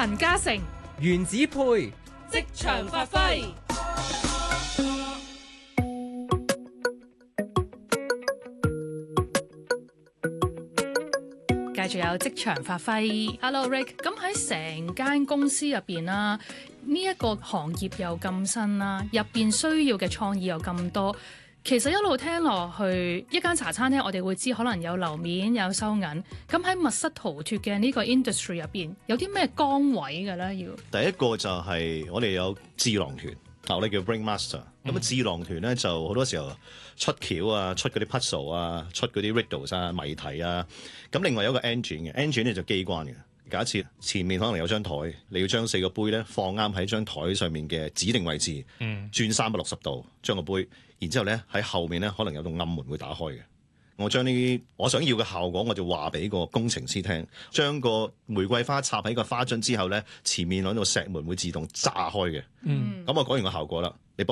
陳嘉誠、 原子配職場發揮。繼續有職場發揮。Hello Rick， 咁喺成間公司入邊啦，呢一個行業又咁新啦，入邊需要嘅創意又咁多。其實一路聽落去，一間茶餐廳我哋會知可能有樓面有收銀。咁喺密室逃脫嘅呢個 industry 入邊，有啲咩崗位嘅咧？要第一個就係我哋有智囊團，我哋叫 Brain Master。咁智囊團咧就好多時候出橋啊，出嗰啲 puzzle 啊，出嗰啲 riddles 啊，謎題啊。咁另外有一個 engine 嘅 engine 咧就機關嘅。假設前面可能有張台，你要將4個杯咧放啱喺張台上面嘅指定位置，轉360度將個杯，然之後咧喺後面咧可能有道暗門會打開嘅。我將呢啲我想要嘅效果，我就話俾個工程師聽，將個玫瑰花插喺個花樽之後咧，前面嗰度石門會自動炸開嘅。咁我講完個效果啦，你幫